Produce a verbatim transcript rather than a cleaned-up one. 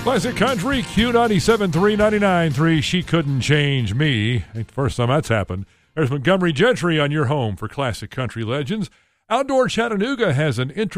Classic Country, Q ninety-seven three, ninety-nine three. She couldn't change me. Ain't the first time that's happened. There's Montgomery Gentry on your home for Classic Country Legends. Outdoor Chattanooga has an interesting